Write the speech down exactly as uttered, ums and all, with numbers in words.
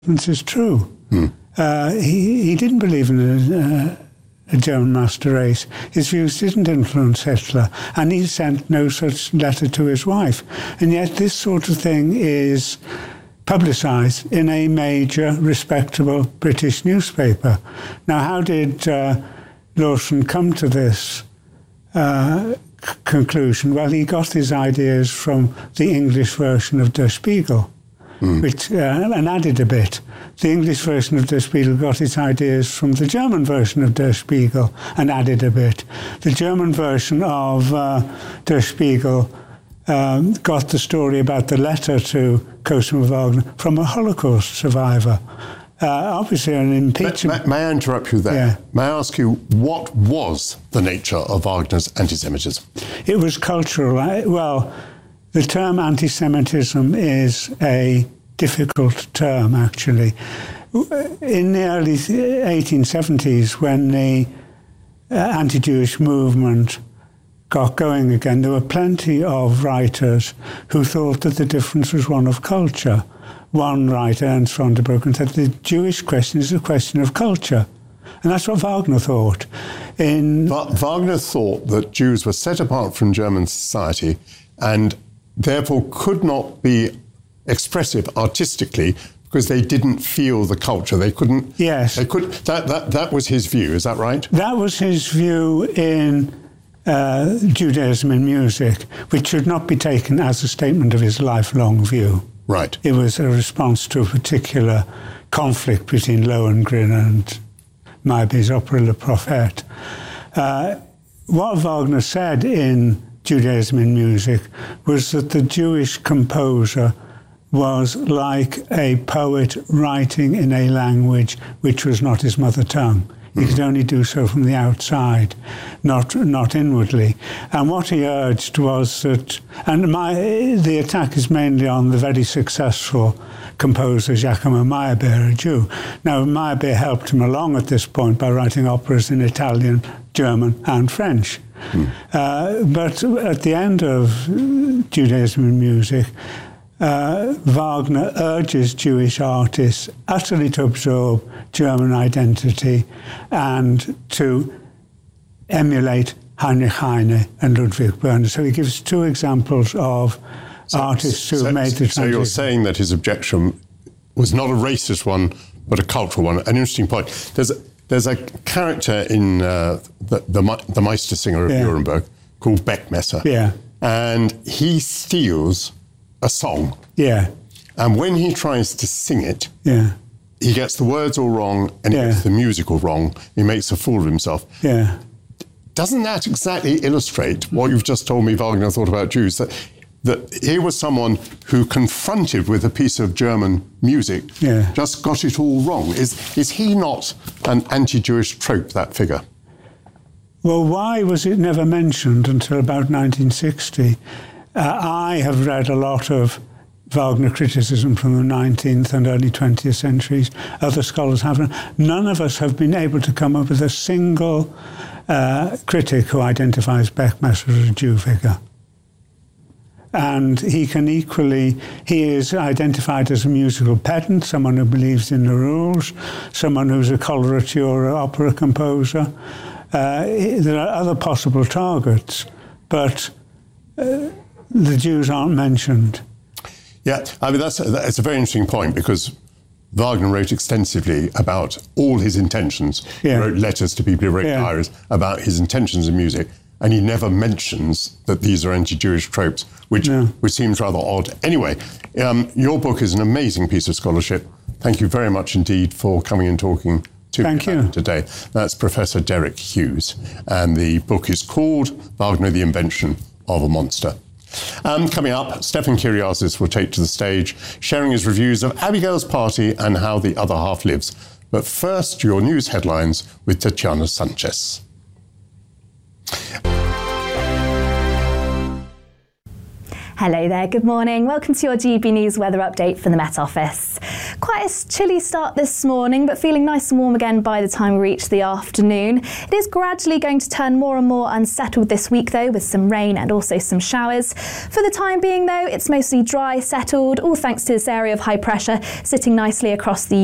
This is true. Hmm. Uh, he, he didn't believe in a, uh, a German master race. His views didn't influence Hitler, and he sent no such letter to his wife. And yet this sort of thing is publicised in a major, respectable British newspaper. Now, how did uh, Lawson come to this uh, c- conclusion? Well, he got his ideas from the English version of Der Spiegel, mm. which, uh, and added a bit. The English version of Der Spiegel got its ideas from the German version of Der Spiegel and added a bit. The German version of uh, Der Spiegel um, got the story about the letter to Cosima Wagner from a Holocaust survivor. Uh, obviously an impeachment... May, may I interrupt you there? Yeah. May I ask you, what was the nature of Wagner's anti-Semitism? It was cultural. I, well, the term anti-Semitism is a difficult term, actually. In the early eighteen seventies, when the uh, anti-Jewish movement got going again, there were plenty of writers who thought that the difference was one of culture. One writer, Ernst von der Broek, said the Jewish question is a question of culture. And that's what Wagner thought. In Va- Wagner thought that Jews were set apart from German society and therefore could not be expressive artistically because they didn't feel the culture. They couldn't... Yes. They could, that, that, that was his view, is that right? That was his view in uh, Judaism in music, which should not be taken as a statement of his lifelong view. Right. It was a response to a particular conflict between Lohengrin and Meyerbeer's opera Le Prophète. Uh, what Wagner said in Judaism in music was that the Jewish composer was like a poet writing in a language which was not his mother tongue. He could only do so from the outside, not not inwardly. And what he urged was that, and my the attack is mainly on the very successful composer Giacomo Meyerbeer, a Jew. Now, Meyerbeer helped him along at this point by writing operas in Italian, German, and French. Mm. Uh, but at the end of Judaism in music, Uh, Wagner urges Jewish artists utterly to absorb German identity and to emulate Heinrich Heine and Ludwig Börne. So he gives two examples of so, artists who so, have made the transition. So you're saying that his objection was not a racist one, but a cultural one. An interesting point. There's a, there's a character in uh, the, the, the Meistersinger of yeah. Nuremberg called Beckmesser. Yeah. And he steals a song. Yeah. And when he tries to sing it, yeah. he gets the words all wrong and he yeah. gets the music all wrong. He makes a fool of himself. Yeah. Doesn't that exactly illustrate what you've just told me Wagner thought about Jews? That, that here was someone who, confronted with a piece of German music, yeah. just got it all wrong. Is, is he not an anti-Jewish trope, that figure? Well, why was it never mentioned until about nineteen sixty? Uh, I have read a lot of Wagner criticism from the nineteenth and early twentieth centuries. Other scholars haven't. None of us have been able to come up with a single uh, critic who identifies Beckmesser as a Jew figure. And he can equally, he is identified as a musical pedant, someone who believes in the rules, someone who's a coloratura opera composer. Uh, there are other possible targets, but uh, the Jews aren't mentioned. Yeah, I mean, that's, that's a very interesting point, because Wagner wrote extensively about all his intentions. Yeah. He wrote letters to people, he wrote yeah. diaries about his intentions in music, and he never mentions that these are anti-Jewish tropes, which, no. which seems rather odd. Anyway, um, your book is an amazing piece of scholarship. Thank you very much indeed for coming and talking to Thank me you. today. That's Professor Derek Hughes, and the book is called Wagner, the Invention of a Monster. Um, coming up, Stefan Kyriazis will take to the stage, sharing his reviews of Abigail's Party and How the Other Half Lives. But first, your news headlines with Tatiana Sanchez. Hello there, good morning. Welcome to your G B News weather update from the Met Office. Quite a chilly start this morning, but feeling nice and warm again by the time we reach the afternoon. It is gradually going to turn more and more unsettled this week though, with some rain and also some showers. For the time being though, it's mostly dry, settled, all thanks to this area of high pressure sitting nicely across the